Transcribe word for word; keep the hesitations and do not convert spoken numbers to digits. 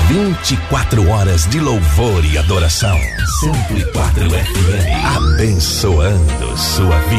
vinte e quatro horas de louvor e adoração. cento e quatro F M, abençoando sua vida.